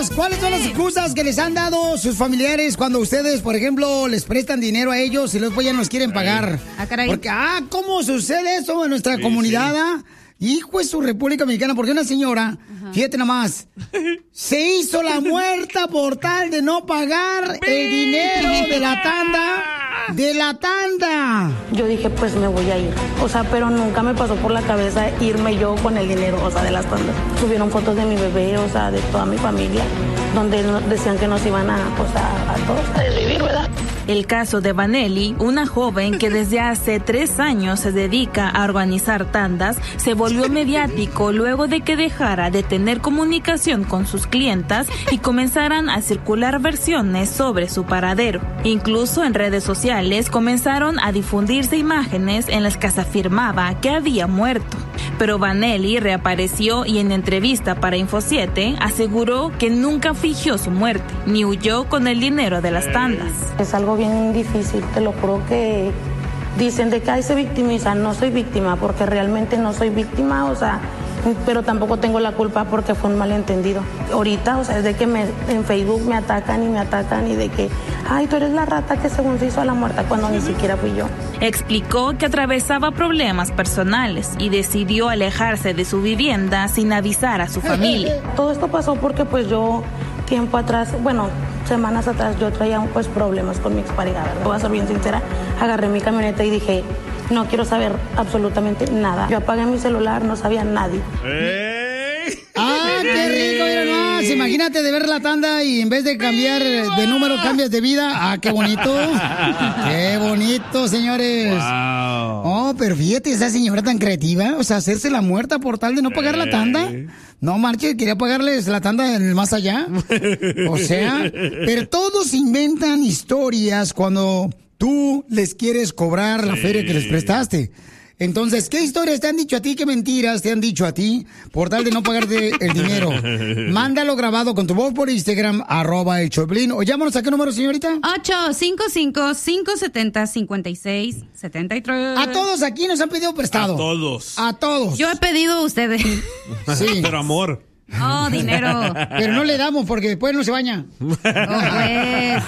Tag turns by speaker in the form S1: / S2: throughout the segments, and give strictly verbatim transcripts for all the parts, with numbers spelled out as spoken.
S1: paisanos, ¿cuáles son las excusas que les han dado sus familiares cuando ustedes, por ejemplo, les prestan dinero a ellos y después ya no los quieren pagar?
S2: Ah, caray.
S1: Porque, ah, ¿cómo sucede eso en nuestra
S3: Sí,
S1: comunidad?
S3: sí.
S1: ah? Hijo de su República Mexicana, porque una señora, fíjate nomás, se hizo la muerta por tal de no pagar el dinero de la tanda, de la tanda.
S4: Yo dije, pues me voy a ir. O sea, pero nunca me pasó por la cabeza irme yo con el dinero, o sea, de las tandas. Subieron fotos de mi bebé, o sea, de toda mi familia, donde no- decían que nos iban a, pues, a, a todos a desvivir, ¿verdad?
S5: El caso de Vanelli, una joven que desde hace tres años se dedica a organizar tandas, se volvió mediático luego de que dejara de tener comunicación con sus clientas y comenzaran a circular versiones sobre su paradero. Incluso en redes sociales comenzaron a difundirse imágenes en las que se afirmaba que había muerto. Pero Vanelli reapareció y en entrevista para Info siete aseguró que nunca fingió su muerte, ni huyó con el dinero de las tandas.
S4: Es algo bien difícil, te lo juro que dicen de que ahí se victimiza. No soy víctima porque realmente no soy víctima, o sea, pero tampoco tengo la culpa porque fue un malentendido. Ahorita, o sea, es de que me, en Facebook me atacan y me atacan y de que, ay, tú eres la rata que según se hizo a la muerta cuando ni siquiera fui yo.
S5: Explicó que atravesaba problemas personales y decidió alejarse de su vivienda sin avisar a su familia.
S4: Todo esto pasó porque pues yo tiempo atrás, bueno, semanas atrás yo traía pues problemas con mi expareja, ¿verdad? Voy a ser bien sincera, agarré mi camioneta y dije, no quiero saber absolutamente nada. Yo apagué mi celular, no sabía nadie.
S1: ¡Ah, qué rico! Mira nomás, imagínate de ver la tanda y en vez de cambiar de número, cambias de vida. ¡Ah, qué bonito! ¡Qué bonito, señores!
S3: Wow.
S1: Oh, pero fíjate, esa señora tan creativa, o sea, hacerse la muerta por tal de no pagar la tanda. No marches, quería pagarles la tanda en el más allá. O sea, pero todos inventan historias cuando tú les quieres cobrar la feria que les prestaste. Entonces, ¿qué historias te han dicho a ti? ¿Qué mentiras te han dicho a ti por tal de no pagarte el dinero? Mándalo grabado con tu voz por Instagram, arroba el Choplin. O llámanos a qué número, señorita.
S2: ocho cinco cinco, cinco siete cero, cinco seis siete tres.
S1: A todos aquí nos han pedido prestado.
S3: A todos.
S1: A todos.
S2: Yo he pedido a ustedes.
S1: Sí.
S3: Pero amor.
S2: Oh, dinero.
S1: Pero no le damos porque después no se baña.
S2: Oh, pues.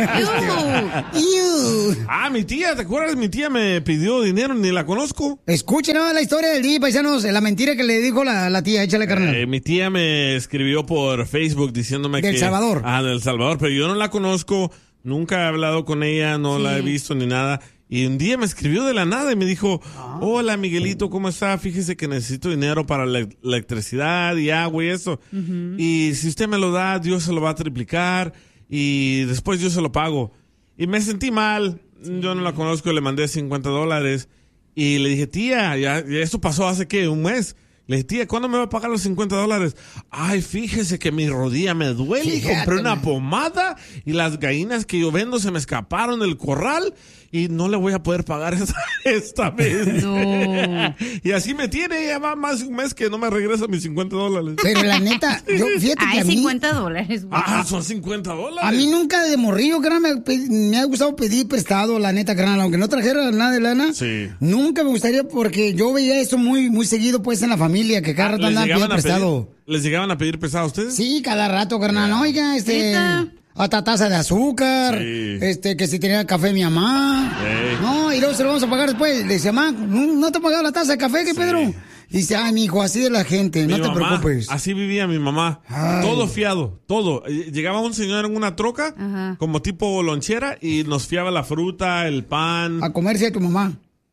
S1: Iu.
S3: Ah, mi tía, ¿te acuerdas? Mi tía me pidió dinero, ni la conozco.
S1: Escuchen ¿no? la historia del día, paisanos, la mentira que le dijo la, la tía, échale carnal.
S3: Eh, mi tía me escribió por Facebook diciéndome
S1: Del
S3: que...
S1: Salvador.
S3: Ah, del Salvador, pero yo no la conozco, nunca he hablado con ella, no
S2: Sí.
S3: la he visto ni nada. Y un día me escribió de la nada y me dijo, hola Miguelito, ¿cómo está? Fíjese que necesito dinero para la electricidad y agua y eso. Y si usted me lo da, Dios se lo va a triplicar y después yo se lo pago. Y me sentí mal, yo no la conozco, le mandé cincuenta dólares y le dije, tía, ya, ya esto pasó hace, ¿qué? Un mes. Le dije, tía, ¿cuándo me va a pagar los cincuenta dólares? Ay, fíjese que mi rodilla me duele y
S1: Fíjate,
S3: compré una
S1: man.
S3: pomada y las gallinas que yo vendo se me escaparon del corral y no le voy a poder pagar esta, esta vez.
S2: No.
S3: Y así me tiene, ya va más de un mes que no me regresa mis cincuenta dólares.
S1: Pero la neta, yo, fíjate que
S2: Ay,
S1: a mí,
S2: cincuenta dólares. güey.
S3: Ah, son cincuenta dólares.
S1: a mí nunca de morrillo, carnal, me, pe- me ha gustado pedir prestado, la neta, carnal, aunque no trajera nada de lana.
S3: Sí.
S1: Nunca me gustaría porque yo veía eso muy, muy seguido, pues, en la familia, que cada
S3: Ah,
S1: rato
S3: ¿les
S1: andaban pidiendo
S3: llegaban a
S1: prestado.
S3: pedir- ¿Les llegaban a pedir prestado a ustedes?
S1: Sí, cada rato, carnal. Oiga, este.
S2: ¿Neta?
S1: Hasta taza de azúcar.
S3: Sí.
S1: Este, que si tenía café mi mamá.
S3: Ey.
S1: No, y luego se lo vamos a pagar después. Le dice, mamá, ¿no, no te ha pagado la taza de café, qué Pedro? Y dice, ay, mi hijo, así de la gente,
S3: Mi
S1: no te
S3: mamá,
S1: preocupes.
S3: Así vivía mi mamá.
S1: Ay.
S3: Todo fiado, todo. Eh, Llegaba un señor en una troca,
S2: Ajá.
S3: como tipo lonchera, y nos fiaba la fruta, el pan.
S1: A comerse a tu mamá.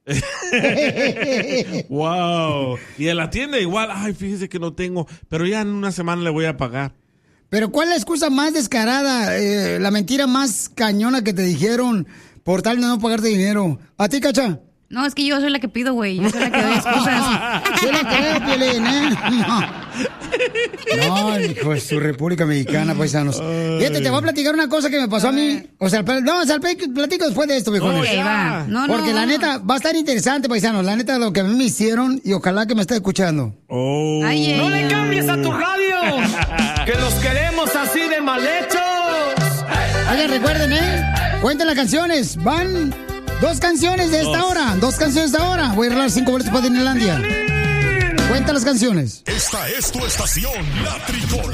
S3: Wow. Y en la tienda igual, ay, fíjese que no tengo, pero ya en una semana le voy a pagar.
S1: Pero ¿cuál es la excusa más descarada, eh, la mentira más cañona que te dijeron por tal de no pagarte dinero? ¿A ti, Cacha?
S2: No, es que yo soy la que pido, güey. Yo soy la que doy excusas.
S1: Yo la creo, Piolín, ¿eh? No. No, hijo de su República Mexicana, paisanos. Fíjate, te voy a platicar una cosa que me pasó a mí. O sea, pero- no, o sea, platico después de esto, viejones.
S3: No,
S2: Ahí va. No,
S1: Porque
S2: no.
S1: la neta, va a estar interesante, paisanos. La neta, lo que a mí me hicieron y ojalá que me esté escuchando.
S3: Oh.
S2: Ay, eh.
S6: ¡No le cambies a tu radio! ¡Que los queremos así de mal hechos!
S1: Oigan, recuerden, ¿eh? Cuenten las canciones. Van dos canciones de esta
S3: Dos.
S1: hora. Dos canciones de esta hora. Voy a regalar cinco boletos para Disneylandia. Cuenta las canciones.
S7: Esta es tu estación, La Tricolor.